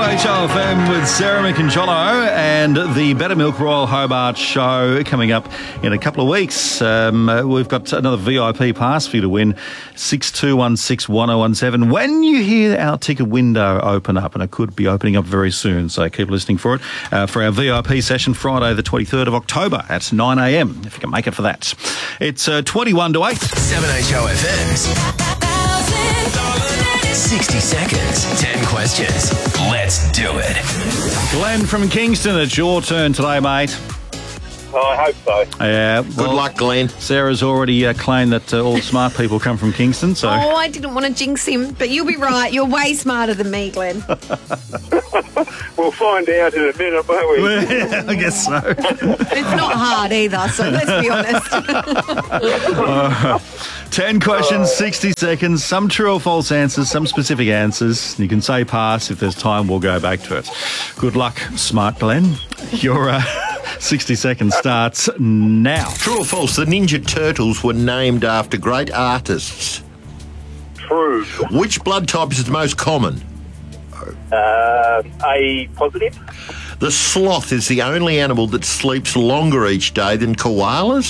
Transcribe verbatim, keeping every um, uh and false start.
H O F M with Sarah McIntyre and the Better Milk Royal Hobart show coming up in a couple of weeks. Um, uh, we've got another V I P pass for you to win, six two one six one oh one seven. When you hear our ticket window open up, and it could be opening up very soon, so keep listening for it, uh, for our V I P session Friday the twenty-third of October at nine a m, if you can make it for that. It's uh, twenty-one to eight. seven H O F M's sixty seconds, ten questions. Let's do it. Glenn from Kingston, it's your turn today, mate. Oh, I hope so. Yeah. Good well, luck, Glenn. Sarah's already uh, claimed that uh, all smart people come from Kingston, so... Oh, I didn't want to jinx him, but you'll be right. You're way smarter than me, Glenn. We'll find out in a minute, won't we? I guess so. It's not hard either, so let's be honest. uh, ten questions, sixty seconds, some true or false answers, some specific answers. You can say pass. If there's time, we'll go back to it. Good luck, smart Glenn. Your uh, sixty seconds starts now. True or false, the Ninja Turtles were named after great artists? True. Which blood type is the most common? Uh, A positive. The sloth is the only animal that sleeps longer each day than koalas?